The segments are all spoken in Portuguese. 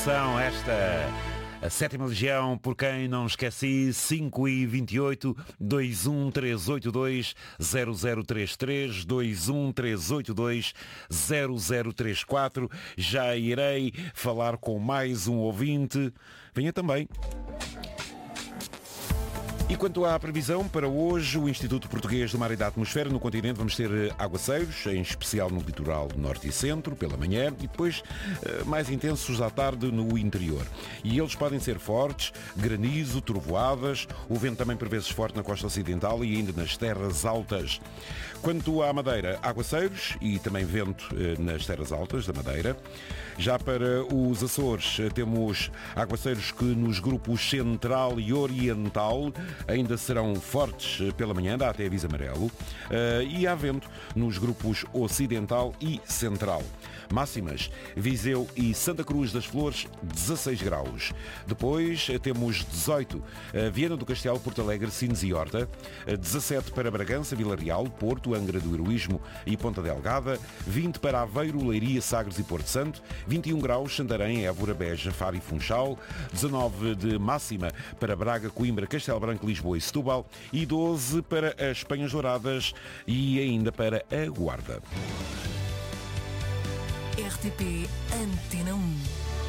atenção, a sétima legião, por quem não esqueci, 5h28, 213820033, 213820034. Já irei falar com mais um ouvinte. Venha também. E quanto à previsão, para hoje, o Instituto Português do Mar e da Atmosfera, no continente vamos ter aguaceiros, em especial no litoral norte e centro, pela manhã, e depois mais intensos à tarde no interior. E eles podem ser fortes, granizo, trovoadas, o vento também por vezes forte na costa ocidental e ainda nas terras altas. Quanto à Madeira, aguaceiros e também vento nas terras altas da Madeira. Já para os Açores, temos aguaceiros que nos grupos central e oriental ainda serão fortes pela manhã, dá até aviso amarelo, e há vento nos grupos ocidental e central. Máximas, Viseu e Santa Cruz das Flores, 16 graus. Depois temos 18, Viana do Castelo, Porto Alegre, Sines e Horta, 17 para Bragança, Vila Real, Porto, Angra do Heroísmo e Ponta Delgada, 20 para Aveiro, Leiria, Sagres e Porto Santo, 21 graus, Santarém, Évora, Beja, Faro e Funchal, 19 de máxima para Braga, Coimbra, Castelo Branco, Lisboa e Setúbal e 12 para as Penhas Douradas e ainda para a Guarda. RTP Antena 1.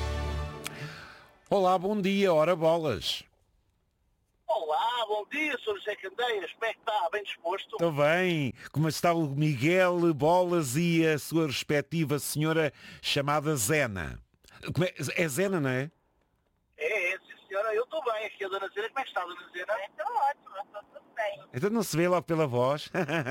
Olá, bom dia, ora bolas. Olá, bom dia, Sr. José Candeias, como é que está? Bem disposto? Estou bem. Como está o Miguel Bolas e a sua respectiva senhora chamada Zena? É Zena, não é? É, sim, senhora, eu estou bem. Aqui a Dona Zena, como é que está, Dona Zena? Estou ótimo, estou tudo bem. Então não se vê logo pela voz.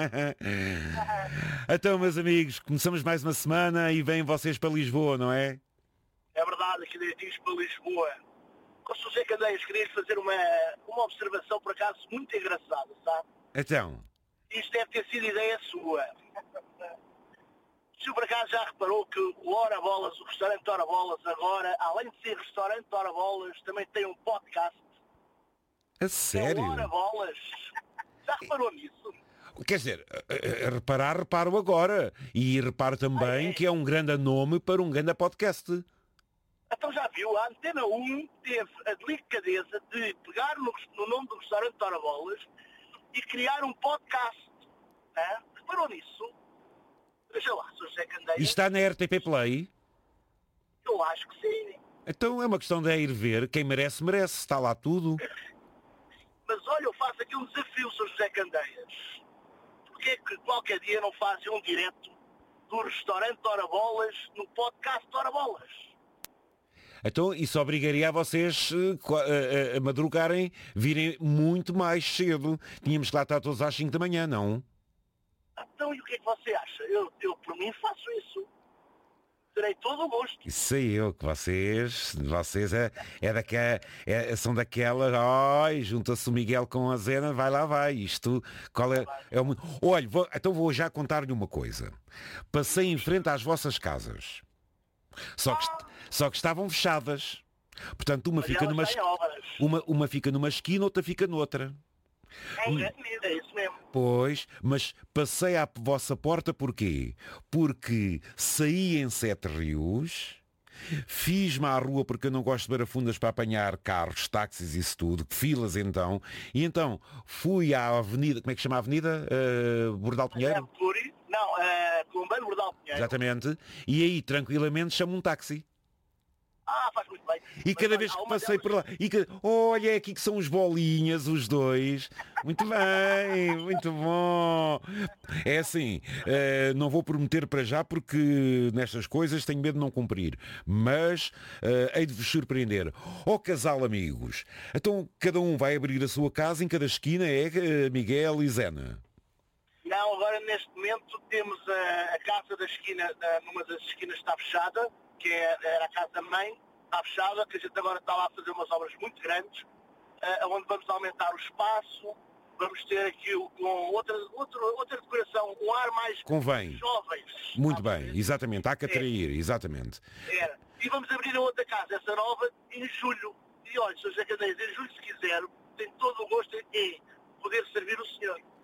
Então, meus amigos, começamos mais uma semana e vêm vocês para Lisboa, não é? É verdade, aqui direitinhos para Lisboa. Com o Sr. José Candeias, queria fazer uma observação, por acaso, muito engraçada, sabe? Então. Isto deve ter sido ideia sua. Se por acaso já reparou que o Ora Bolas, o restaurante Ora Bolas, agora, além de ser restaurante Ora Bolas, também tem um podcast. A sério? É o Ora Bolas. Já reparou nisso? Quer dizer, reparo agora. E reparo também que é um grande nome para um grande podcast. Então já viu, a Antena 1 teve a delicadeza de pegar no nome do restaurante Ora Bolas e criar um podcast. Hã? Reparou nisso? Veja lá, Sr. José Candeias. E está na RTP Play? Eu acho que sim. Então é uma questão de ir ver. Quem merece, merece. Está lá tudo. Mas olha, eu faço aqui um desafio, Sr. José Candeias. Porquê é que qualquer dia não fazem um direto do restaurante Ora Bolas no podcast Ora Bolas? Então isso obrigaria a vocês a madrugarem, virem muito mais cedo. Tínhamos que lá estar todos às 5 da manhã, não? Então, e o que é que você acha? Eu por mim, faço isso. Terei todo o gosto. Isso sei eu, que vocês são daquelas, ai, junta-se o Miguel com a Zena, vai. Isto, qual é o... Olha, então vou já contar-lhe uma coisa. Passei em frente às vossas casas. Só que estavam fechadas. Portanto, uma fica numa esquina, outra fica noutra. É isso mesmo. Pois, mas passei à vossa porta porquê? Porque saí em Sete Rios, fiz-me à rua porque eu não gosto de barafundas para apanhar carros, táxis e isso tudo, filas então, e então fui à avenida, como é que chama a avenida? Bordal Pinheiro? Colombeiro Bordal Pinheiro. Exatamente, e aí tranquilamente chamo um táxi. Faz muito bem. E cada vez que passei por lá, olha, é aqui que são os bolinhas, os dois. Muito bem, muito bom. É assim, não vou prometer para já porque nestas coisas tenho medo de não cumprir. Mas hei de vos surpreender. Casal amigos, então cada um vai abrir a sua casa em cada esquina, Miguel e Zena? Não, agora neste momento temos a casa da esquina, numa das esquinas está fechada, que era a casa-mãe, está fechada, que a gente agora está lá a fazer umas obras muito grandes, onde vamos aumentar o espaço, vamos ter aqui com outra decoração, um ar mais convém. Jovens. Muito bem, exatamente, há que atrair, exatamente. E vamos abrir a outra casa, essa nova, em julho. E olha, Sr. José Candeias, em julho, se quiser, tem todo o gosto em poder servir o senhor.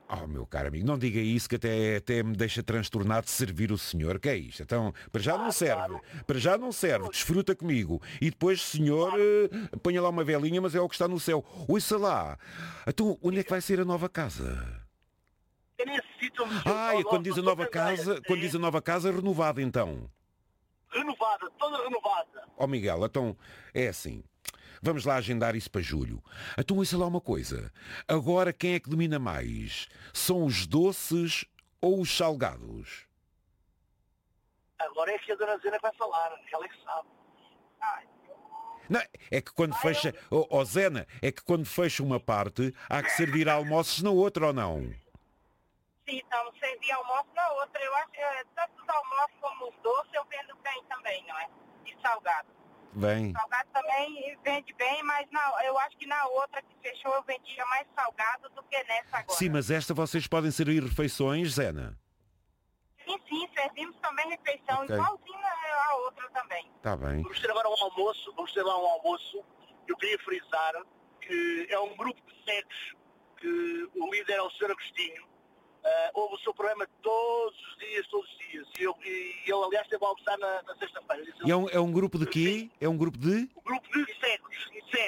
Oh, meu caro amigo, não diga isso que até me deixa transtornado de servir o senhor. Que é isto? Então, para já não serve. Claro. Para já não serve. Desfruta comigo. E depois, senhor, ponha lá uma velinha, mas é o que está no céu. Ouça lá. Então, onde é que vai ser a nova casa? Eu necessito... E quando diz a nova casa, quando diz a nova casa, renovada então. Renovada, toda renovada. Ó Miguel, então, é assim. Vamos lá agendar isso para julho. Então, ouça lá uma coisa. Agora, quem é que domina mais? São os doces ou os salgados? Agora é que a dona Zena vai falar, ela é que sabe. Ai, Não, é que quando fecha... Zena, é que quando fecha uma parte, há que servir almoços na outra, ou não? Sim, estamos servindo almoço na outra. Eu acho que tanto os almoços como os doces eu vendo bem também, não é? E salgado. Bem... Salgado também vende bem, mas eu acho que na outra que fechou eu vendia mais salgado do que nessa agora. Sim, mas esta vocês podem servir refeições, Zena? Sim, servimos também refeição, Ok. igualzinho a outra também. Está bem. vamos ter agora um almoço, eu queria frisar que é um grupo de cegos, que o líder é o Sr. Agostinho. Houve o seu problema todos os dias. E ele, aliás, esteve a almoçar na sexta-feira. E é um grupo de quê? É um grupo de... Um grupo de cegos.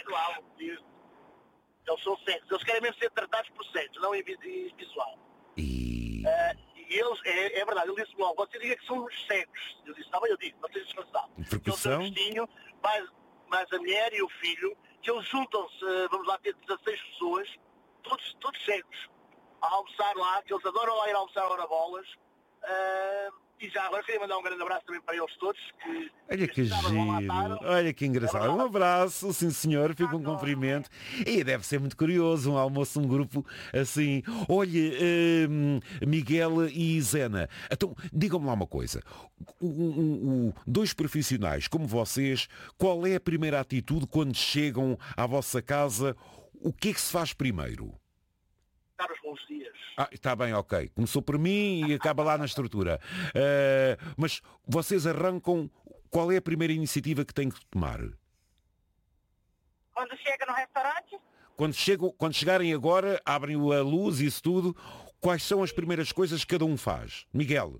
Eles são cegos. Eles querem mesmo ser tratados por cegos, não em visual. E... E eles, é verdade, ele disse logo, você diga que são os cegos. Eu disse, eu digo, não seja descansado. Percussão? Eles são Agostinho, mais a mulher e o filho, que eles juntam-se, vamos lá ter 16 pessoas, todos cegos, a almoçar lá, que eles adoram lá ir almoçar a bolas. E já agora queria mandar um grande abraço também para eles todos. Olha que giro, olha que engraçado. Um abraço, sim senhor, fica um cumprimento. E deve ser muito curioso, um almoço, um grupo assim. Olha, Miguel e Zena, então digam-me lá uma coisa. Dois profissionais como vocês, qual é a primeira atitude quando chegam à vossa casa? O que é que se faz primeiro? Dar os bons dias. Está bem, ok. Começou por mim e acaba lá na estrutura. Mas vocês arrancam... Qual é a primeira iniciativa que têm que tomar? Quando chega no restaurante, Quando chegarem agora, abrem a luz e isso tudo, quais são as primeiras coisas que cada um faz? Miguel?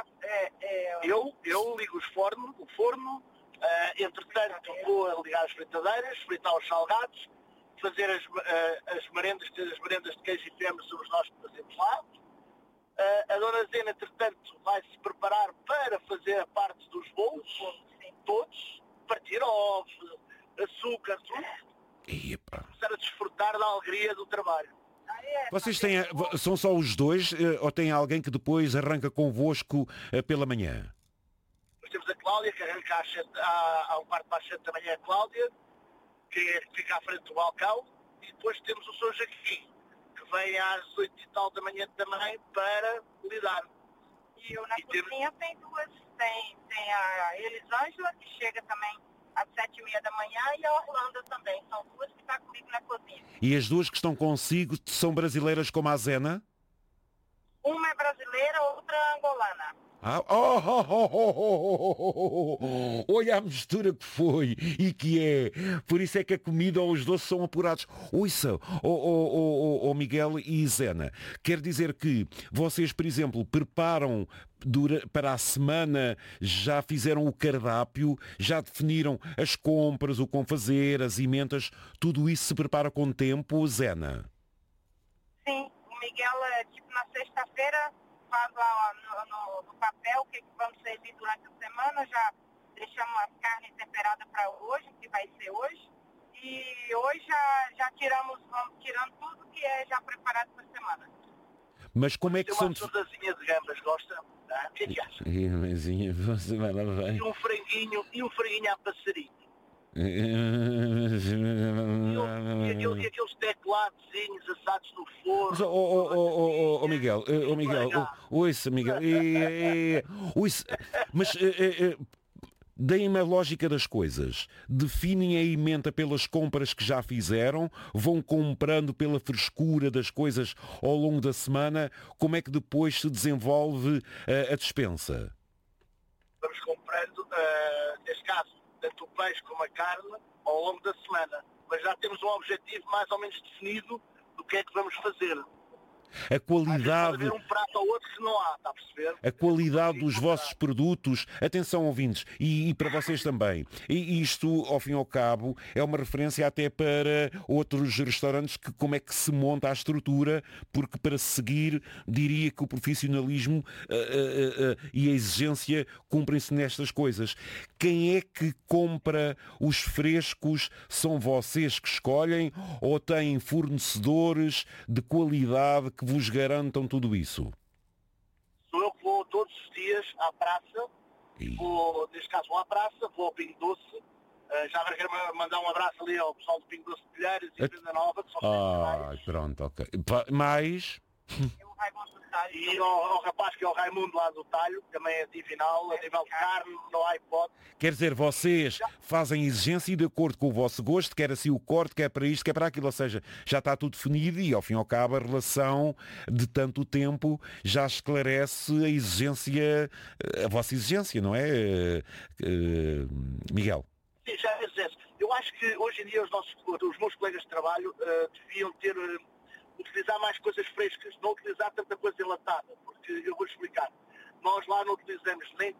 Eu ligo o forno, entretanto vou ligar as fritadeiras, fritar os salgados, fazer as merendas de queijo e creme somos nós que fazemos lá. A dona Zena, entretanto, vai se preparar para fazer a parte dos bolos, todos, partir ovos, açúcar, tudo. Epa. Começar a desfrutar da alegria do trabalho. Vocês são só os dois ou tem alguém que depois arranca convosco pela manhã? Nós temos a Cláudia, que arranca há um quarto para as 7 da manhã, a Cláudia, que fica à frente do balcão, e depois temos o Sr. Joaquim, que vem às 8 e tal da manhã também para lidar. E eu na cozinha tem duas, tem a Elisângela, que chega também às 7h30 da manhã, e a Orlando também, são duas que estão comigo na cozinha. E as duas que estão consigo são brasileiras como a Zena? Uma é brasileira, outra é angolana. Olha a mistura que foi e que é. Por isso é que a comida ou os doces são apurados. Ouça, Miguel e Zena, quer dizer que vocês, por exemplo, preparam para a semana, já fizeram o cardápio, já definiram as compras, o como fazer, as emendas, tudo isso se prepara com tempo, Zena? Sim, o Miguel, tipo, na sexta-feira faz lá no papel o que vamos servir durante a semana, já deixamos as carnes temperadas para hoje, que vai ser hoje, e hoje já vamos tirando tudo que é já preparado para a semana. Mas como é que são... Uma tordazinha de gambas, gosta? O que é que acha? Você vai lá, vai. E um franguinho a passarinho. E aqueles tecladozinhos assados no forno. Mas, Miguel, ouça, Miguel, ouça, mas deem-me a lógica das coisas. Definem a emenda pelas compras que já fizeram, vão comprando pela frescura das coisas ao longo da semana. Como é que depois se desenvolve a despensa? Vamos comprando, neste caso, tanto o peixe como a carne, ao longo da semana. Mas já temos um objetivo mais ou menos definido do que é que vamos fazer. A Às vezes pode qualidade... haver um prato ou outro que não há, está a perceber? A qualidade dos vossos produtos, atenção ouvintes, e para vocês também. E isto, ao fim e ao cabo, é uma referência até para outros restaurantes que como é que se monta a estrutura, porque para seguir, diria que o profissionalismo e a exigência cumprem-se nestas coisas. Quem é que compra os frescos? São vocês que escolhem ou têm fornecedores de qualidade que vos garantam tudo isso? Sou eu que vou todos os dias à praça, neste caso vou à praça, vou ao Pingo Doce, já agora quero mandar um abraço ali ao pessoal do Pingo Doce de Pilheiras e Venda Nova, que são Pronto, ok. Mais? E ao rapaz que é o Raimundo lá do Talho, que também é divinal, a nível de carne, não há hipótese. Quer dizer, vocês fazem exigência e de acordo com o vosso gosto, quer assim o corte, quer para isto, quer para aquilo, ou seja, já está tudo definido e ao fim e ao cabo a relação de tanto tempo já esclarece a exigência, a vossa exigência, não é, Miguel? Sim, já é exigência. Eu acho que hoje em dia os meus colegas de trabalho deviam utilizar mais coisas frescas, não utilizar tanta coisa enlatada, porque eu vou explicar. Nós lá não utilizamos nem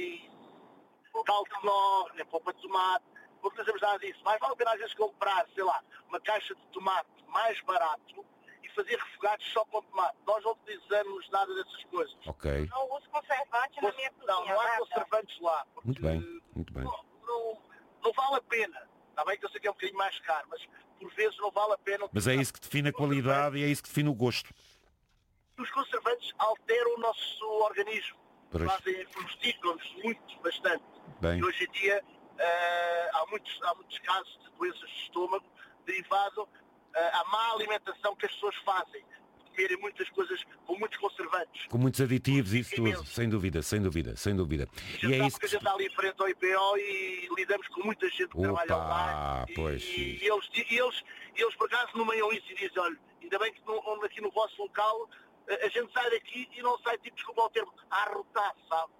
caldo de nó, nem polpa de tomate, não utilizamos nada disso. Mas vale a pena às vezes comprar, sei lá, uma caixa de tomate mais barato e fazer refogados só com tomate. Nós não utilizamos nada dessas coisas. Ok. Não uso conservante na minha cozinha. Não há conservantes lá. Muito bem, muito bem. Não vale a pena. Está bem que eu sei que é um bocadinho mais caro, mas por vezes não vale a pena. Mas é isso que define a qualidade e é isso que define o gosto. Os conservantes alteram o nosso organismo. Prejudicam-nos muito, bastante. Bem. E hoje em dia há muitos casos de doenças de estômago derivado à má alimentação que as pessoas fazem. Comerem muitas coisas com muitos conservantes. Com muitos aditivos e isso tudo, Imenso. sem dúvida, sem dúvida, sem dúvida. E é isso que a gente está ali frente ao IPO e lidamos com muita gente que trabalha lá. Pois. E eles por acaso nomeiam isso e dizem, olha, ainda bem que aqui no vosso local a gente sai daqui e não sai, tipo, desculpa o termo, a arrotar, sabe?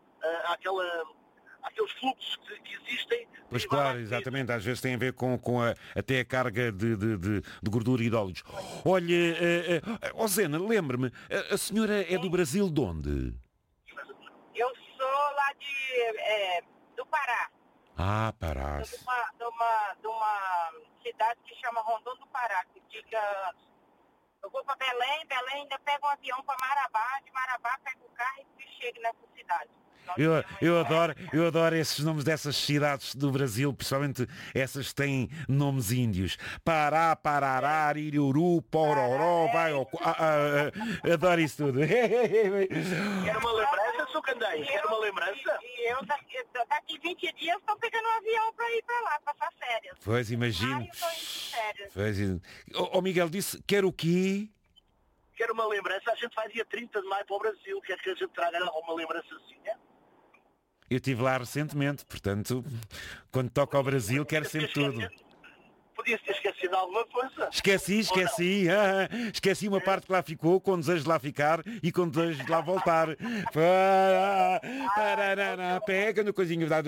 Aqueles fluxos que existem. Pois claro, exatamente, às vezes tem a ver com até a carga de gordura e de óleos. Olha, Zena, lembre-me, a senhora é do Brasil de onde? Eu sou lá do Pará. Ah, Pará. De uma cidade que chama Rondon do Pará, que fica... Eu vou para Belém, ainda pego um avião para Marabá, de Marabá pego o carro e chego nessa cidade. Eu adoro esses nomes dessas cidades do Brasil, principalmente essas que têm nomes índios. Pará, Parará, Iriuru, Pororó, vai ao... adoro isso tudo. Quer uma lembrança, Sr. Candeias? Quer uma lembrança? E eu daqui 20 dias estou pegando um avião para ir para lá, passar férias. Pois, imagino. Eu estou indo de férias. O Miguel disse, quer o quê? Quer uma lembrança? A gente vai dia 30 de maio para o Brasil. Quer que a gente traga uma lembrançazinha? Eu estive lá recentemente, portanto, quando toca ao Brasil, quero sempre tudo. Podia-se ter esquecido alguma coisa. Esqueci uma parte que lá ficou, com desejo de lá ficar e com desejo de lá voltar. Pega no coisinho da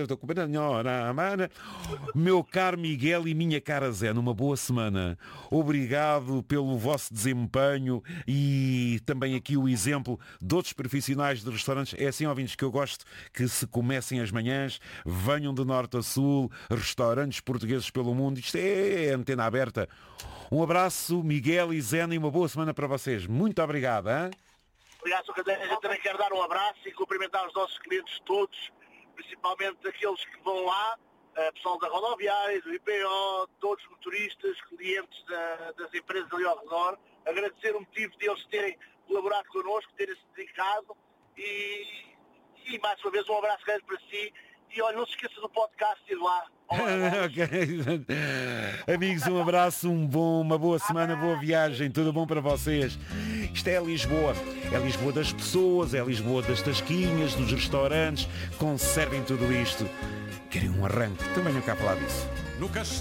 meu caro Miguel e minha cara Zé, numa boa semana. Obrigado pelo vosso desempenho e também aqui o exemplo de outros profissionais de restaurantes. É assim, ouvintes, que eu gosto que se comecem as manhãs, venham de norte a sul, restaurantes portugueses pelo mundo. Isto é antena aberta. Um abraço, Miguel e Zena, e uma boa semana para vocês. Muito obrigado. Hein? Obrigado, Sr. Candeias. A gente também quer dar um abraço e cumprimentar os nossos clientes todos, principalmente aqueles que vão lá, pessoal da rodoviária, do IPO, todos os motoristas, clientes das empresas ali ao redor. Agradecer o motivo de eles terem colaborado connosco, terem se dedicado e mais uma vez um abraço grande para si. E olha, não se esqueça do podcast de ir lá. Okay. Amigos, um abraço, uma boa semana, boa viagem, tudo bom para vocês. Isto é Lisboa. É Lisboa das pessoas, é Lisboa das tasquinhas, dos restaurantes. Conservem tudo isto. Querem um arranque? Também não cá falar disso.